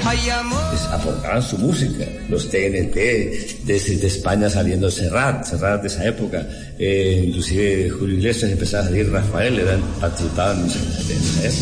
aportaban su música, los TNT, desde España saliendo Serrat de esa época, inclusive Julio Iglesias, empezaba a salir Rafael, participaban en esa época.